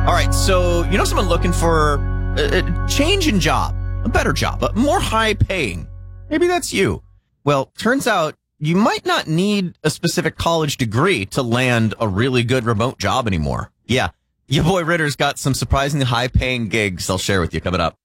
All right, so you know someone looking for a change in job, a better job, but more high paying. Maybe that's you. Well, turns out you might not need a specific college degree to land a really good remote job anymore. Yeah, your boy Ritter's got some surprisingly high paying gigs I'll share with you coming up.